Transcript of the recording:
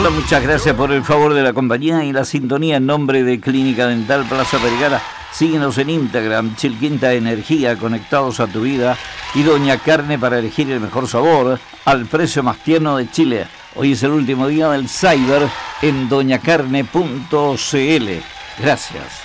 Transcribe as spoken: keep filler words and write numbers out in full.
Hola, muchas gracias por el favor de la compañía y la sintonía en nombre de Clínica Dental Plaza Vergara. Síguenos en Instagram, Chilquinta Energía, conectados a tu vida, y Doña Carne para elegir el mejor sabor al precio más tierno de Chile. Hoy es el último día del Cyber en doña carne punto c l. Gracias.